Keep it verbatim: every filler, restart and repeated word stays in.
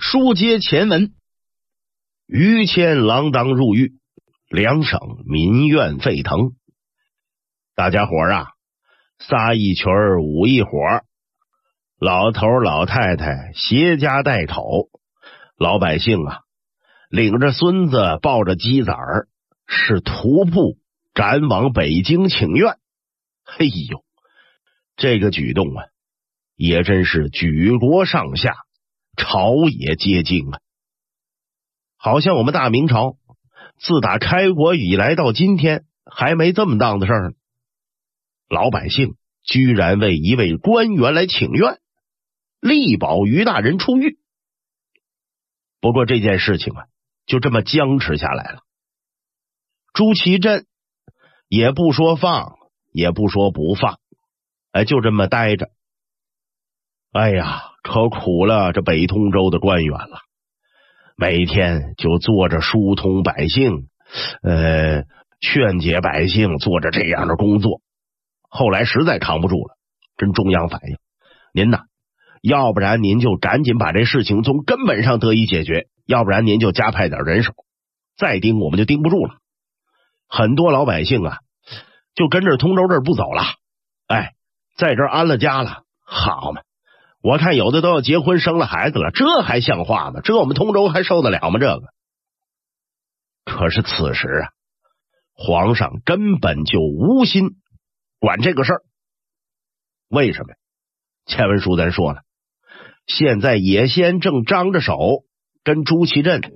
书接前文，于谦锒铛入狱，两省民怨沸腾。大家伙啊，仨一群儿五一伙，老头老太太携家带口，老百姓啊领着孙子抱着鸡崽儿，是徒步赶往北京请愿。嘿呦，这个举动啊也真是举国上下朝野皆惊啊！好像我们大明朝自打开国以来到今天还没这么当的事儿呢。老百姓居然为一位官员来请愿，力保于大人出狱。不过这件事情啊就这么僵持下来了。朱祁镇也不说放，也不说不放，哎，就这么待着。哎呀，可苦了这北通州的官员了，每天就做着疏通百姓，呃，劝解百姓，做着这样的工作。后来实在扛不住了，跟中央反映，您呐，要不然您就赶紧把这事情从根本上得以解决，要不然您就加派点人手，再盯我们就盯不住了。很多老百姓啊就跟着通州这儿不走了，哎，在这儿安了家了。好嘛，我看有的都要结婚生了孩子了，这还像话吗？这我们通州还受得了吗？这个可是此时啊，皇上根本就无心管这个事儿。为什么？前文书咱说了，现在野先正张着手跟朱祁镇